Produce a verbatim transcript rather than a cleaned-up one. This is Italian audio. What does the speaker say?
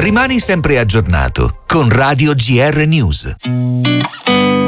Rimani sempre aggiornato con Radio G R News.